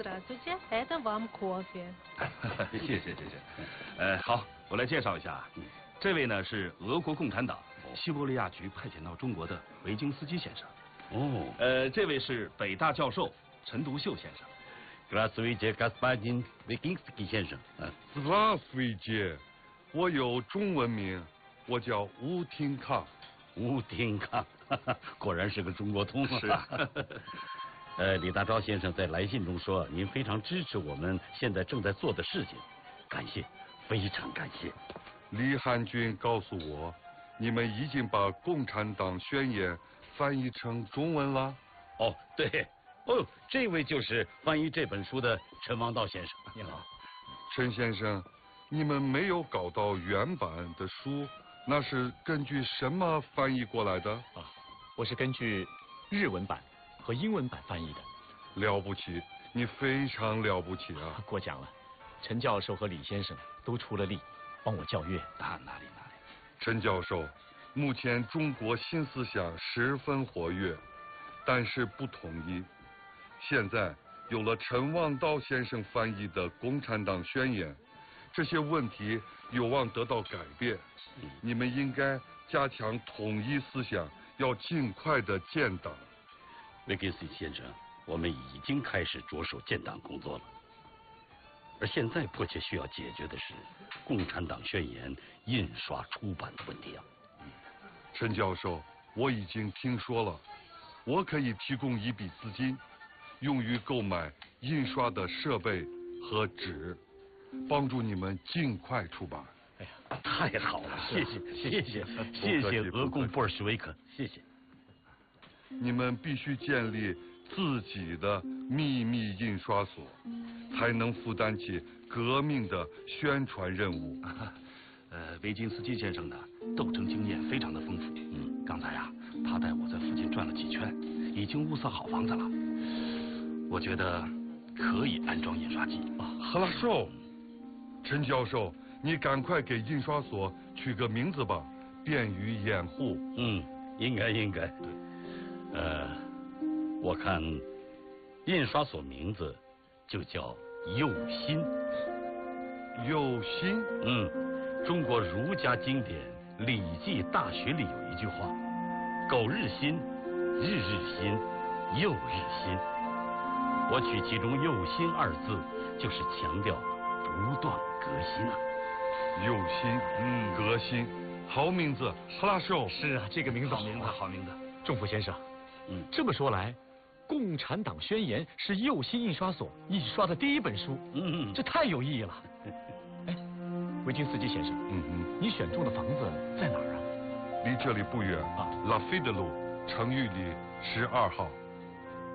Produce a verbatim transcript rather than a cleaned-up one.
Здравствуйте, это вам кофе. 谢谢谢谢。呃，好，我来介绍一下，这位呢是俄国共产党西伯利亚局派遣到中国的维京斯基先生。哦。呃，这位是北大教授陈独秀先生。 Здравствуйте, господин Викинский先生。 Здравствуйте，我有中文名，我叫吴廷康。 吴廷康，果然是个中国通。 是。 呃，李大钊先生在来信中说，您非常支持我们现在正在做的事情，感谢，非常感谢。 李汉军告诉我，你们已经把《共产党宣言》翻译成中文了。 哦，对，哦，这位就是翻译这本书的陈王道先生。 你好， 陈先生，你们没有搞到原版的书，那是根据什么翻译过来的？ 啊，我是根据日文版和英文版翻译的。 了不起，你非常了不起啊！ 过奖了，陈教授和李先生都出了力，帮我校阅。 哪哪里哪里？ 陈教授，目前中国新思想十分活跃，但是不统一。现在有了陈望道先生翻译的《共产党宣言》，这些问题有望得到改变。你们应该加强统一思想，要尽快的建党。 维金斯基先生，我们已经开始着手建党工作了，而现在迫切需要解决的是《共产党宣言》印刷出版的问题啊。 陈教授，我已经听说了，我可以提供一笔资金，用于购买印刷的设备和纸，帮助你们尽快出版。 哎呀，太好了，谢谢谢谢谢谢俄共布尔什维克，谢谢。 你们必须建立自己的秘密印刷所，才能负担起革命的宣传任务。 呃，维金斯基先生的斗争经验非常的丰富。嗯，刚才啊，他带我在附近转了几圈，已经物色好房子了。我觉得可以安装印刷机。 哈拉寿，陈教授，你赶快给印刷所取个名字吧，便于掩护。 嗯，应该应该。对。呃，我看印刷所名字就叫佑心。 佑心？ 嗯，中国儒家经典《礼记·大学》里有一句话：“苟日新，日日新，又日新。”我取其中“佑心”二字，就是强调不断革新啊。 佑心，嗯，革新，好名字，哈拉寿。 是啊，这个名字好名字，好名字。 仲甫先生。 嗯， 这么说来，《共产党宣言》是佑心印刷所印刷的第一本书。 嗯， 这太有意义了。哎，维金斯基先生， 嗯嗯， 你选中的房子在哪儿啊？ 离这里不远啊，拉菲德路城域里十二号。